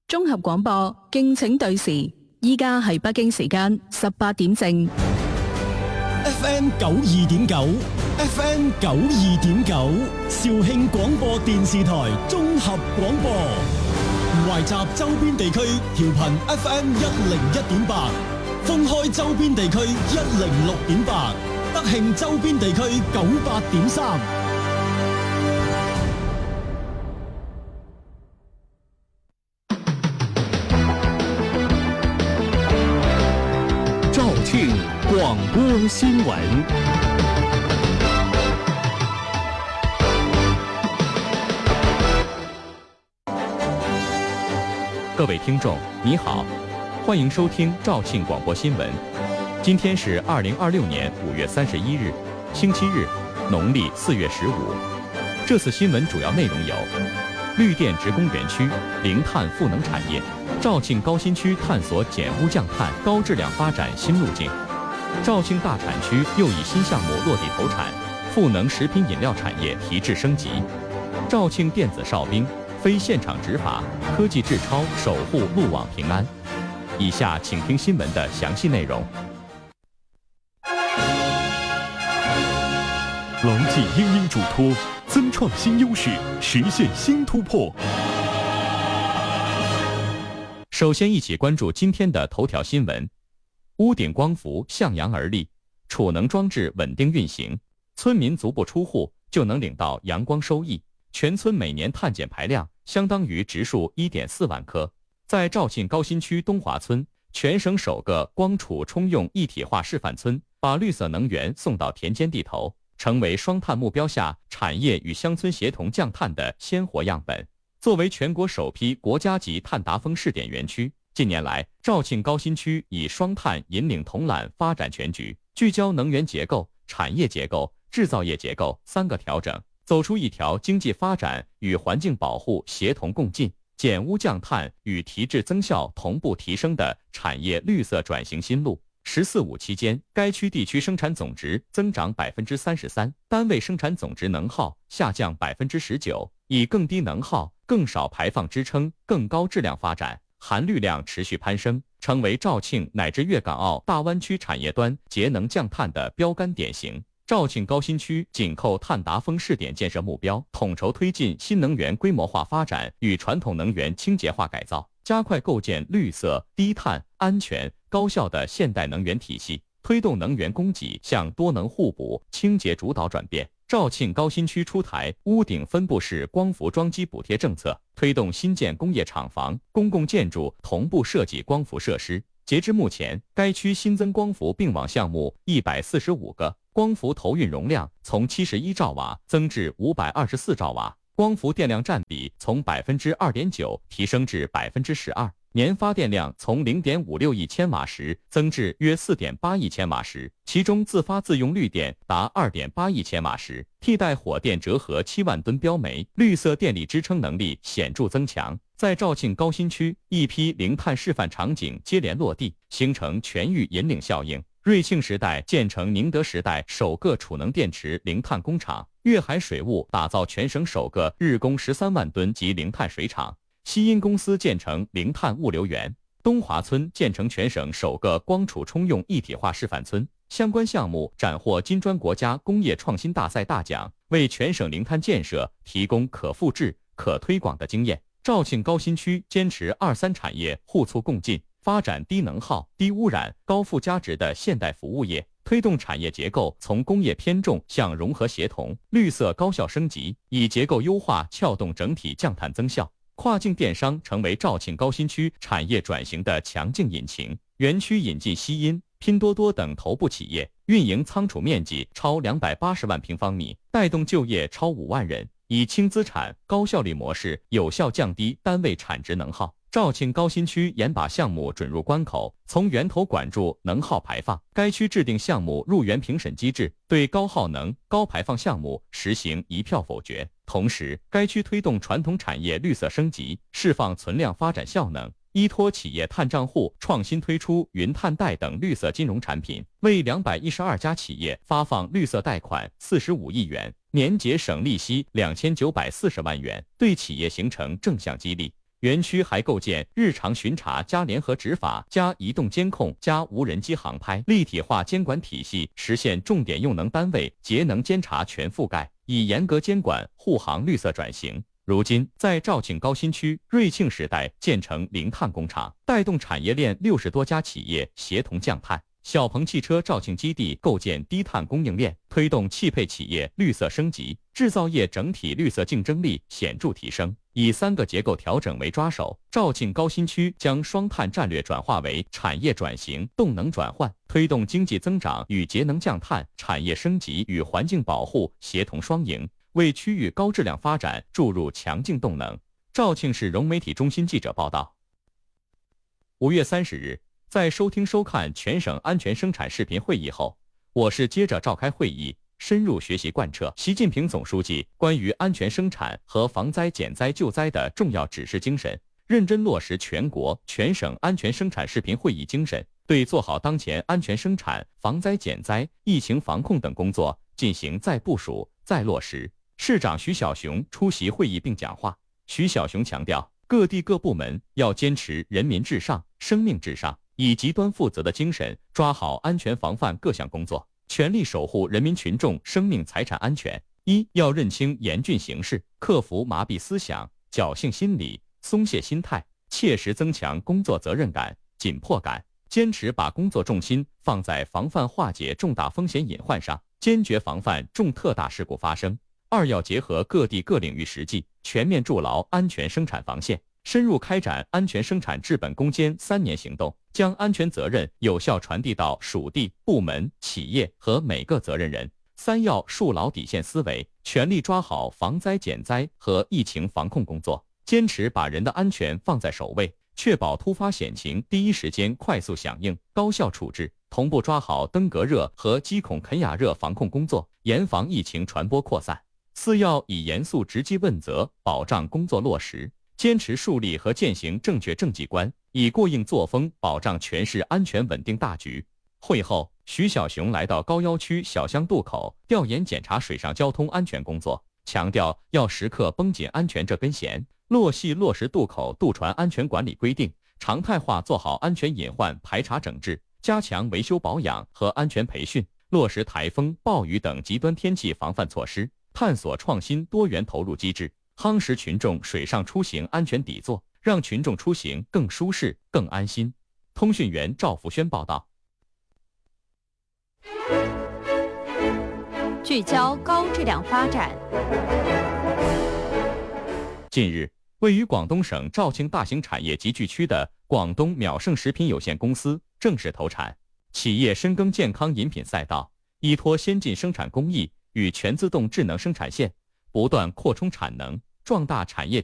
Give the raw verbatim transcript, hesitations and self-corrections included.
綜合廣播，敬請對時。依家係北京時間十八點正。 F M 九二點九 ，F M 九二點九，肇慶廣播電視台綜合廣播，懷集周邊地區調頻 F M 一零一點八，封開周邊地區一零六點八，德慶周邊地區九八點三。 廣播新聞， 各位聽眾，你好，歡迎收聽肇慶廣播新聞。今天是二零二六年五月三十一日，星期日，農曆四月十五。這次新聞主要內容有：綠電職工園區零碳賦能產業，肇慶高新區探索減污降碳高質量發展新路徑。肇慶大產區又以新項目落地投產，賦能食品飲料產業提質升級。肇慶電子哨兵非現場執法，科技智超守護路網平安。以下請聽新聞的詳細內容。 牢記英英囑託，增創新優勢，實現新突破。 首先一起關注今天的頭條新聞。屋頂光伏向陽而立，儲能裝置穩定運行，村民足不出戶就能領到陽光收益，全村每年碳減排量相當於植樹 一點四萬棵。在肇慶高新區東華村，全省首個光儲充用一體化示範村，把綠色能源送到田間地頭，成為雙碳目標下產業與鄉村協同降碳的鮮活樣本。作為全國首批國家級碳達峰試點園區，近年來，肇慶高新區以雙碳引領統攬發展全局，聚焦能源結構、產業結構、製造業結構三個調整，走出一條經濟發展與環境保護協同共進、減污降碳與提質增效同步提升的產業綠色轉型新路。十四五期間，該區地區生產總值增長百分之三十三，單位生產總值能耗下降百分之十九，以更低能耗、更少排放支撐更高質量發展。含綠量持續攀升，成為肇慶乃至粵港澳大灣區產業端節能降碳的標杆典型。肇慶高新區緊扣碳達峰試點建設目標，統籌推進新能源規模化發展與傳統能源清潔化改造，加快構建綠色、低碳、安全、高效的現代能源體系，推動能源供給向多能互補、清潔主導轉變。肇慶高新區出台屋頂分布式光伏裝機補貼政策，推動新建工業廠房、公共建築同步設計光伏設施。截至目前，該區新增光伏並網項目一百四十五個，光伏投運容量從七十一兆瓦增至五百二十四兆瓦，光伏電量佔比從百分之二點九提升至百分之十二。年發電量從零點五六億千瓦時增至約四點八億千瓦時，其中自發自用綠電達二點八億千瓦時，替代火電折合七萬噸標煤，綠色電力支撐能力顯著增強。在肇慶高新區，一批零碳示範場景接連落地，形成全域引領效應。瑞慶時代建成寧德時代首個儲能電池零碳工廠，粵海水務打造全省首個日供十三萬噸級零碳水廠。西音公司建成零碳物流園，東華村建成全省首個光儲充用一體化示範村，相關項目斬獲金磚國家工業創新大賽大獎，為全省零碳建設提供可複製、可推廣的經驗。肇慶高新區堅持二三產業互促共進，發展低能耗、低污染、高附加值的現代服務業，推動產業結構從工業偏重向融合協同、綠色高效升級，以結構優化撬動整體降碳增效。跨境電商成為肇慶高新區產業轉型的強勁引擎。園區引進西音、拼多多等頭部企業，運營倉儲面積超兩百八十萬平方米，帶動就業超五萬人，以輕資產、高效率模式有效降低單位產值能耗。肇慶高新區嚴把項目准入關口，從源頭管住能耗排放。該區制定項目入園評審機制，對高耗能、高排放項目實行一票否決。同時，該區推動傳統產業綠色升級，釋放存量發展效能，依托企業碳賬戶，創新推出雲碳貸等綠色金融產品，為兩百一十二家企業發放綠色貸款四十五億元，年節省利息兩千九百四十萬元，對企業形成正向激勵。 园区还构建日常巡查加联合执法加移动监控加无人机航拍立体化监管体系，实现重点用能单位节能监察全覆盖，以严格监管护航绿色转型。如今，在肇庆高新区瑞庆时代建成零碳工厂，带动产业链六十多家企业协同降碳。小鹏汽车肇庆基地构建低碳供应链，推动汽配企业绿色升级，制造业整体绿色竞争力显著提升。以三个结构调整为抓手，肇庆高新区将双碳战略转化为产业转型、动能转换，推动经济增长与节能降碳、产业升级与环境保护协同双赢，为区域高质量发展注入强劲动能。肇庆市融媒体中心记者报道。五月三十日，在收听收看全省安全生产视频会议后，我市接着召开会议，深入学习贯彻习近平总书记关于安全生产和防灾减灾救灾的重要指示精神，认真落实全国全省安全生产视频会议精神，对做好当前安全生产、防灾减灾、疫情防控等工作进行再部署、再落实。市长徐小雄出席会议并讲话。徐小雄强调，各地各部门要坚持人民至上、生命至上，以极端负责的精神抓好安全防范各项工作，全力守护人民群众生命财产安全。一要认清严峻形势，克服麻痹思想、侥幸心理、松懈心态，切实增强工作责任感、紧迫感，坚持把工作重心放在防范化解重大风险隐患上，坚决防范重特大事故发生。二要结合各地各领域实际，全面筑牢安全生产防线，深入开展安全生产治本攻坚三年行动，将安全责任有效传递到属地、部门、企业和每个责任人。三要树牢底线思维，全力抓好防灾减灾和疫情防控工作，坚持把人的安全放在首位，确保突发险情第一时间快速响应、高效处置，同步抓好登革热和鸡孔肯雅热防控工作，严防疫情传播扩散。四要以严肃直击问责，保障工作落实，坚持树立和践行正确政绩观，以过硬作风保障全市安全稳定大局。会后，徐小雄来到高要区小香渡口调研检查水上交通安全工作，强调要时刻绷紧安全这根弦，落细落实渡口渡船安全管理规定，常态化做好安全隐患排查整治，加强维修保养和安全培训，落实台风、暴雨等极端天气防范措施，探索创新多元投入机制，夯实群众水上出行安全底座，让群众出行更舒适、更安心。通讯员赵福轩报道。 聚焦高质量发展。 近日，位于广东省肇庆大型产业集聚区的广东秒胜食品有限公司正式投产。企业深耕健康饮品赛道，依托先进生产工艺与全自动智能生产线，不断扩充产能，壮大产业